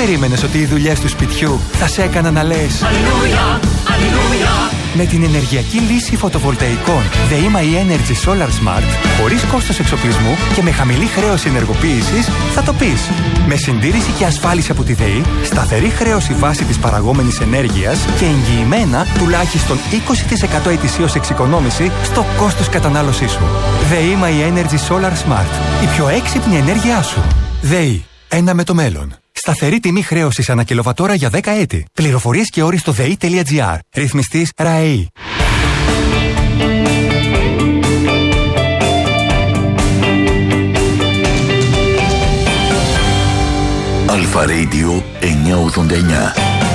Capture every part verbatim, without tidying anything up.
περίμενες ότι οι δουλειές του σπιτιού θα σε έκαναν να λες Αλληλούια, αλληλούια? Με την ενεργειακή λύση φωτοβολταϊκών ΔΕΗ Energy Solar Smart, χωρίς κόστος εξοπλισμού και με χαμηλή χρέωση ενεργοποίησης, θα το πεις. Με συντήρηση και ασφάλιση από τη ΔΕΗ, σταθερή χρέωση βάση της παραγόμενης ενέργειας και εγγυημένα τουλάχιστον είκοσι τοις εκατό ετησίως εξοικονόμηση στο κόστος κατανάλωσής σου. ΔΕΗ Energy Solar Smart. Η πιο έξυπνη ενέργειά σου. ΔΕΗ. Ένα με το μέλλον. Σταθερή τιμή χρέωσης ανά κιλοβατόρα για δέκα έτη. Πληροφορίες και όροι στο δei.gr. Ρυθμιστής ΡΑΕΗ. Αλφα Radio εννιακόσια ογδόντα εννιά.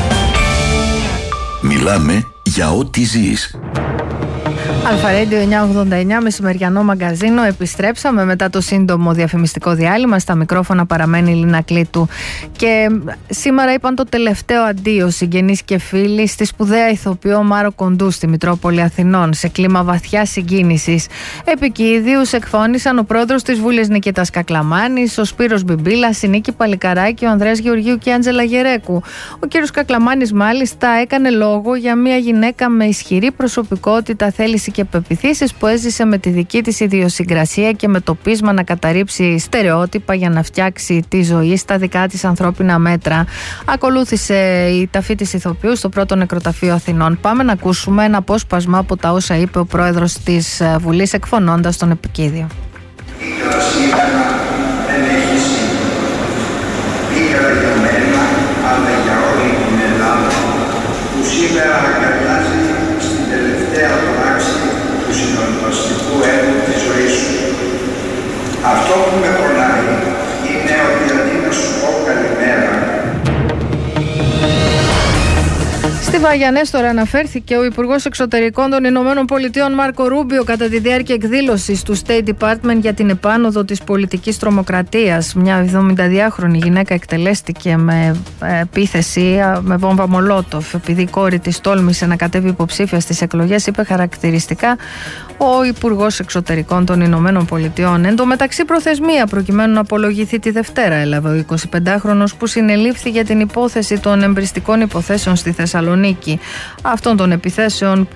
Μιλάμε για ό,τι ζεις. Αλφα Radio εννιακόσια ογδόντα εννιά, μεσημεριανό μαγκαζίνο. Επιστρέψαμε μετά το σύντομο διαφημιστικό διάλειμμα. Στα μικρόφωνα παραμένει η Λίνα Κλήτου. Και σήμερα είπαν το τελευταίο αντίο συγγενείς και φίλοι στη σπουδαία ηθοποιό Μάρο Κοντού στη Μητρόπολη Αθηνών, σε κλίμα βαθιά συγκίνησης. Επικηδίους εκφώνησαν ο πρόεδρος της Βουλής Νικήτας Κακλαμάνης, ο Σπύρος Μπιμπίλας, η Νίκη Παλικαράκη, ο Ανδρέας Γεωργίου και η Άντζελα Γερέκου. Ο κύριος Κακλαμάνης μάλιστα έκανε λόγο για μια γυναίκα με ισχυρή προσωπικότητα, θέληση και πεποιθήσεις που έζησε με τη δική της ιδιοσυγκρασία και με το πείσμα να καταρρύψει στερεότυπα για να φτιάξει τη ζωή στα δικά της ανθρώπινα μέτρα. Ακολούθησε η ταφή της ηθοποιού στο πρώτο νεκροταφείο Αθηνών. Πάμε να ακούσουμε ένα απόσπασμα από τα όσα είπε ο πρόεδρος της Βουλής εκφωνώντας τον επικίδιο. Η κλασίκα δεν έχει σύντομα. Πήγα για μένα, αλλά για όλη την Ελλάδα που σήμερα αγκαλιάζει στην τελευταία πράξη του συναρπαστικού έργου της ζωής σου. Αυτό που με πονάει είναι ότι αντί να σου πω καλημέρα. Στη Βαγιανές τώρα αναφέρθηκε ο Υπουργός Εξωτερικών των Ηνωμένων Πολιτειών Μάρκο Ρούμπιο κατά τη διάρκεια εκδήλωσης του State Department για την επάνωδο της πολιτικής τρομοκρατίας. Μια εβδομηνταδυάχρονη γυναίκα εκτελέστηκε με επίθεση με βόμβα Μολότοφ επειδή η κόρη της τόλμησε να κατέβει υποψήφια στις εκλογές, είπε χαρακτηριστικά ο Υπουργός Εξωτερικών των Ηνωμένων Πολιτειών. Εν τω μεταξύ, προθεσμία προκειμένου να απολογηθεί τη Δευτέρα έλαβε ο εικοσιπεντάχρονος που συνελήφθη για την υπόθεση των εμπριστικών υποθέσεων στη Θεσσαλονίκη. Αυτών των επιθέσεων